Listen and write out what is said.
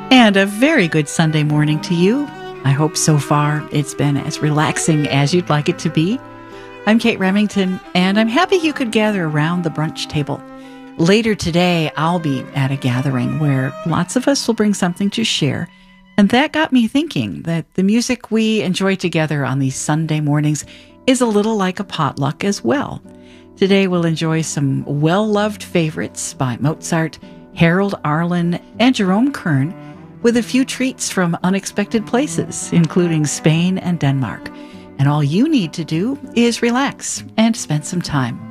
And a very good Sunday morning to you. I hope so far it's been as relaxing as you'd like it to be. I'm Kate Remington, and I'm happy you could gather around the brunch table. Later today, I'll be at a gathering where lots of us will bring something to share. And that got me thinking that the music we enjoy together on these Sunday mornings is a little like a potluck as well. Today we'll enjoy some well-loved favorites by Mozart, Harold Arlen, and Jerome Kern, with a few treats from unexpected places, including Spain and Denmark. And all you need to do is relax and spend some time